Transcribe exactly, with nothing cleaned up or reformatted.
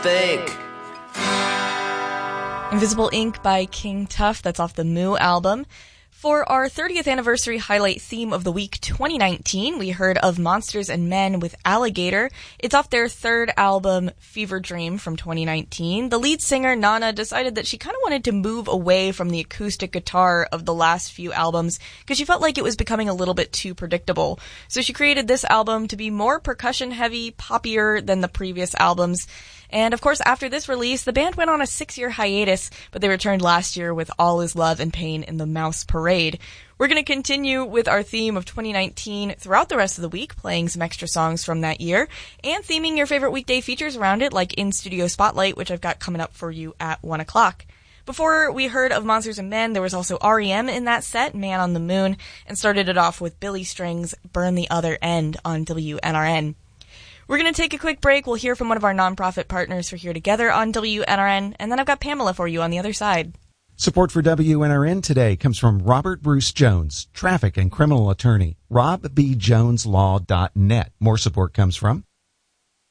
think. Invisible Ink by King Tuff, that's off the Moo album. For our thirtieth anniversary highlight theme of the week twenty nineteen, we heard of Monsters and Men with Alligator. It's off their third album, Fever Dream, from twenty nineteen. The lead singer, Nana, decided that she kind of wanted to move away from the acoustic guitar of the last few albums because she felt like it was becoming a little bit too predictable. So she created this album to be more percussion-heavy, poppier than the previous albums. And of course, after this release, the band went on a six-year hiatus, but they returned last year with All Is Love and Pain in the Mouse Parade. We're going to continue with our theme of twenty nineteen throughout the rest of the week, playing some extra songs from that year, and theming your favorite weekday features around it, like In Studio Spotlight, which I've got coming up for you at one o'clock. Before we heard of Monsters and Men, there was also R E M in that set, Man on the Moon, and started it off with Billy Strings' Burn the Other End on W N R N. We're going to take a quick break. We'll hear from one of our nonprofit partners for Here Together on W N R N, and then I've got Pamela for you on the other side. Support for W N R N today comes from Robert Bruce Jones, traffic and criminal attorney, rob b jones law dot net. More support comes from